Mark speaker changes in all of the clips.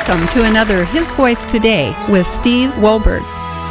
Speaker 1: Welcome to another His Voice Today with Steve Wohlberg.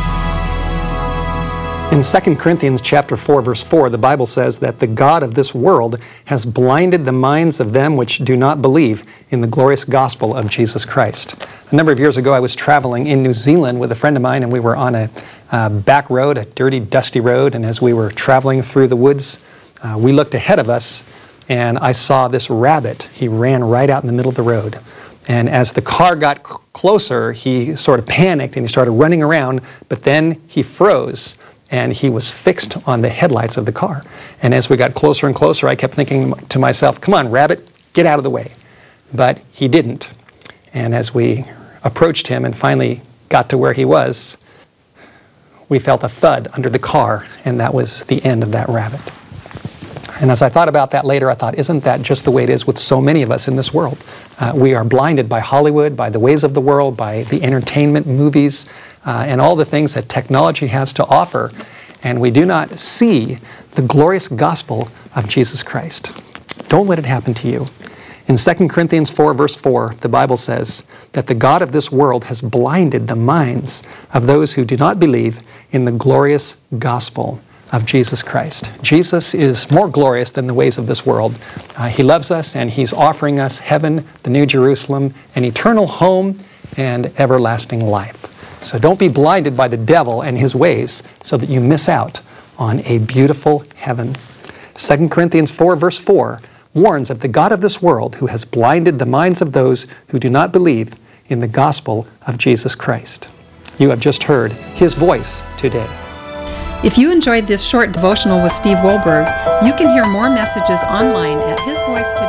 Speaker 2: In 2 Corinthians chapter 4, verse 4, the Bible says that the God of this world has blinded the minds of them which do not believe in the glorious gospel of Jesus Christ. A number of years ago, I was traveling in New Zealand with a friend of mine, and we were on a back road, a dirty, dusty road, and as we were traveling through the woods, we looked ahead of us, and I saw this rabbit. He ran right out in the middle of the road. And as the car got closer, he sort of panicked and he started running around, but then he froze and he was fixed on the headlights of the car. And as we got closer and closer, I kept thinking to myself, come on, rabbit, get out of the way. But he didn't. And as we approached him and finally got to where he was, we felt a thud under the car, and that was the end of that rabbit. And as I thought about that later, I thought, isn't that just the way it is with so many of us in this world? We are blinded by Hollywood, by the ways of the world, by the entertainment, movies, and all the things that technology has to offer, and we do not see the glorious gospel of Jesus Christ. Don't let it happen to you. In 2 Corinthians 4, verse 4, the Bible says that the God of this world has blinded the minds of those who do not believe in the glorious gospel of Jesus Christ. Jesus is more glorious than the ways of this world. He loves us, and He's offering us heaven, the New Jerusalem, an eternal home, and everlasting life. So don't be blinded by the devil and his ways so that you miss out on a beautiful heaven. 2 Corinthians 4, verse 4 warns of the God of this world who has blinded the minds of those who do not believe in the gospel of Jesus Christ. You have just heard His voice today.
Speaker 1: If you enjoyed this short devotional with Steve Wohlberg, you can hear more messages online at hisvoicetoday.com.